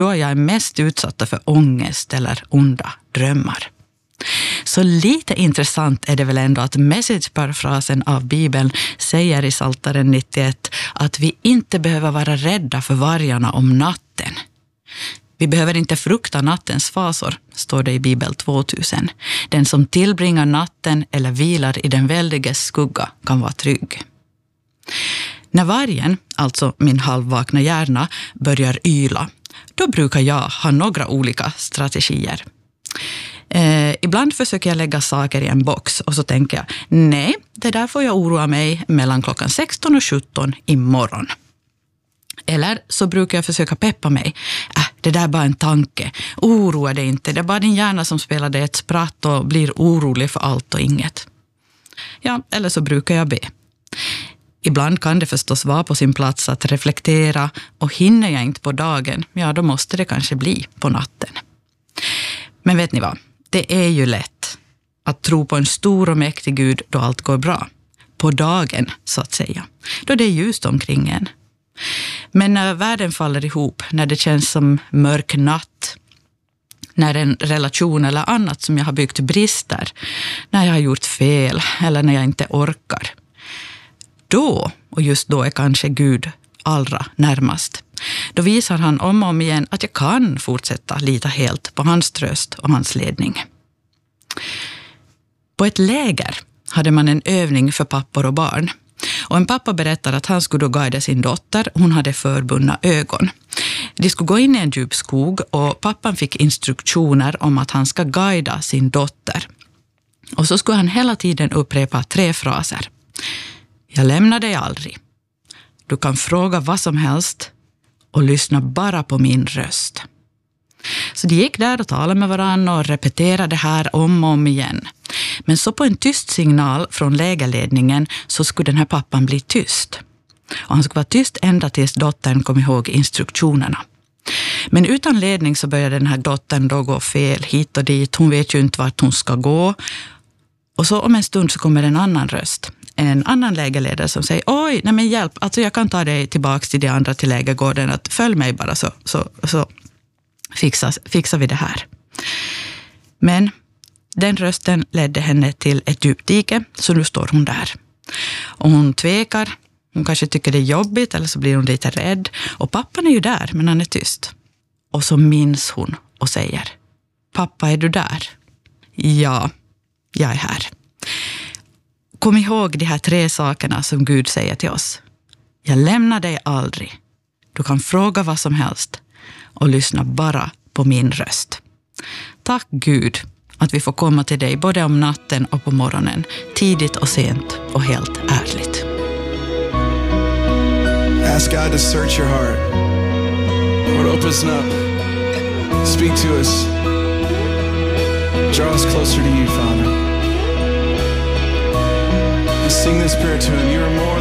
då jag är mest utsatt för ångest eller onda drömmar. Så lite intressant är det väl ändå att messageparafrasen av Bibeln säger i Psaltaren 91 att vi inte behöver vara rädda för vargarna om natten. Vi behöver inte frukta nattens fasor, står det i Bibel 2000. Den som tillbringar natten eller vilar i den väldiges skugga kan vara trygg. När vargen, alltså min halvvakna hjärna, börjar yla, då brukar jag ha några olika strategier. Ibland försöker jag lägga saker i en box och så tänker jag, nej, det där får jag oroa mig mellan klockan 16 och 17 imorgon. Eller så brukar jag försöka peppa mig. Det där är bara en tanke. Oroa dig inte. Det är bara din hjärna som spelar dig ett spratt och blir orolig för allt och inget. Ja, eller så brukar jag be. Ibland kan det förstås vara på sin plats att reflektera och hinner jag inte på dagen, ja då måste det kanske bli på natten. Men vet ni vad? Det är ju lätt att tro på en stor och mäktig Gud då allt går bra. På dagen, så att säga. Då det är ljust omkring en. Men när världen faller ihop, när det känns som mörk natt, när en relation eller annat som jag har byggt brister, när jag har gjort fel eller när jag inte orkar. Då, och just då är kanske Gud allra närmast. Då visar han om och om igen att jag kan fortsätta lita helt på hans tröst och hans ledning. På ett läger hade man en övning för pappor och barn. Och en pappa berättar att han skulle då guida sin dotter. Hon hade förbundna ögon. De skulle gå in i en djup skog och pappan fick instruktioner om att han ska guida sin dotter. Och så skulle han hela tiden upprepa 3 fraser. Jag lämnar dig aldrig. Du kan fråga vad som helst och lyssna bara på min röst. Så de gick där och talade med varandra och repeterade det här om och om igen. Men så på en tyst signal från lägerledningen så skulle den här pappan bli tyst. Och han skulle vara tyst ända tills dottern kom ihåg instruktionerna. Men utan ledning så började den här dottern då gå fel hit och dit. Hon vet ju inte vart hon ska gå. Och så om en stund så kommer en annan röst. En annan lägerledare som säger, oj, nej men hjälp, alltså jag kan ta dig tillbaka till de andra till lägergården, att följ mig bara så fixar vi det här. Men den rösten ledde henne till ett djupt dike, så nu står hon där. Och hon tvekar, hon kanske tycker det är jobbigt eller så blir hon lite rädd. Och pappan är ju där, men han är tyst. Och så minns hon och säger, pappa, är du där? Ja, jag är här. Kom ihåg de här 3 sakerna som Gud säger till oss. Jag lämnar dig aldrig. Du kan fråga vad som helst och lyssna bara på min röst. Tack Gud att vi får komma till dig både om natten och på morgonen, tidigt och sent och helt ärligt. Ask God to search your heart. Lord, open us up. Speak to us. Draw us closer to you, Father. Sing this prayer to him. You are more